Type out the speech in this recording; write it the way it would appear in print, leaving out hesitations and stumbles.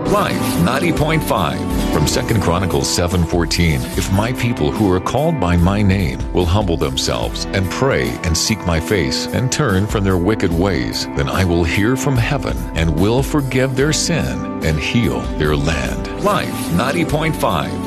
Life 90.5 from 2 Chronicles 7:14. If my people who are called by my name will humble themselves and pray and seek my face and turn from their wicked ways, then I will hear from heaven and will forgive their sin and heal their land. Life 90.5.